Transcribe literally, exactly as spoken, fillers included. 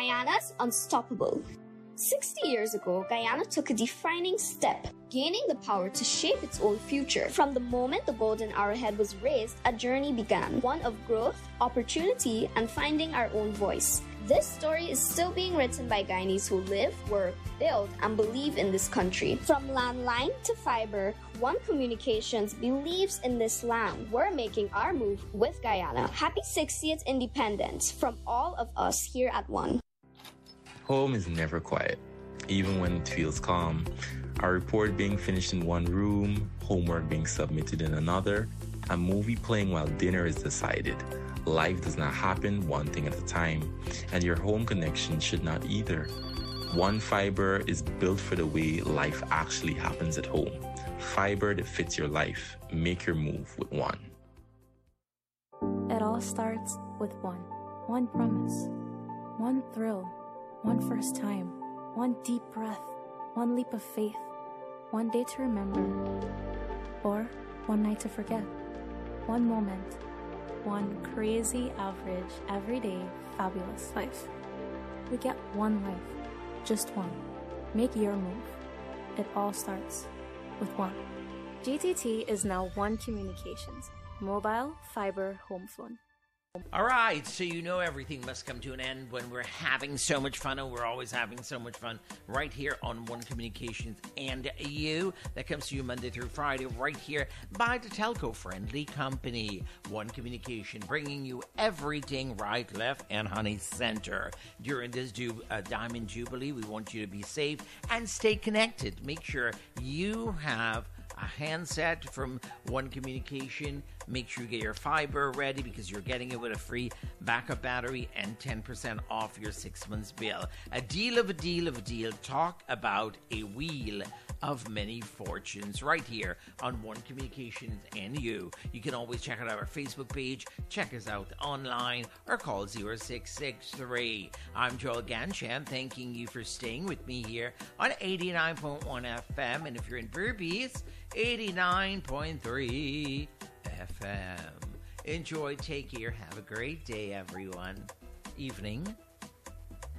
Guyana's unstoppable. sixty years ago, Guyana took a defining step, gaining the power to shape its own future. From the moment the golden arrowhead was raised, a journey began, one of growth, opportunity, and finding our own voice. This story is still being written by Guyanese who live, work, build, and believe in this country. From landline to fiber, One Communications believes in this land. We're making our move with Guyana. Happy sixtieth independence from all of us here at One. Home is never quiet, even when it feels calm. A report being finished in one room, homework being submitted in another, a movie playing while dinner is decided. Life does not happen one thing at a time, and your home connection should not either. One Fiber is built for the way life actually happens at home. Fiber that fits your life. Make your move with One. It all starts with one. One promise. One thrill. One first time. One deep breath. One leap of faith. One day to remember. Or one night to forget. One moment. One crazy, average, everyday, fabulous life. We get one life. Just one. Make your move. It all starts with One. G T T is now One Communications. Mobile, fiber, home phone. All right, so you know everything must come to an end when we're having so much fun, and we're always having so much fun right here on One Communications and You. That comes to you Monday through Friday right here by the telco-friendly company. One Communication, bringing you everything right, left, and honey center. During this ju- uh, Diamond Jubilee, we want you to be safe and stay connected. Make sure you have a handset from One Communication. Make sure you get your fiber ready because you're getting it with a free backup battery and ten percent off your six months bill. A deal of a deal of a deal. Talk about a wheel of many fortunes right here on One Communications and You. You can always check out our Facebook page, check us out online, or call zero six six three. I'm Joel Ganshan, thanking you for staying with me here on eighty-nine point one F M, and if you're in Burpees, eighty-nine point three F M. Enjoy, take care, have a great day, everyone. Evening.